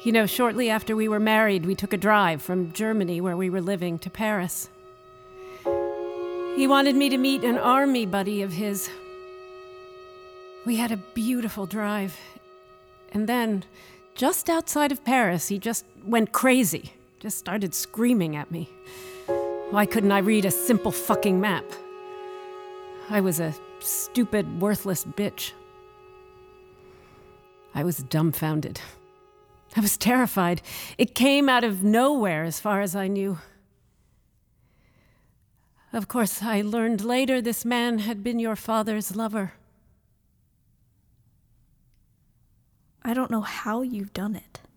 You know, shortly after we were married, we took a drive from Germany, where we were living, to Paris. He wanted me to meet an army buddy of his. We had a beautiful drive. And then, just outside of Paris, he just went crazy. Just started screaming at me. Why couldn't I read a simple fucking map? I was a stupid, worthless bitch. I was dumbfounded. I was terrified. It came out of nowhere, as far as I knew. Of course, I learned later this man had been your father's lover. I don't know how you've done it.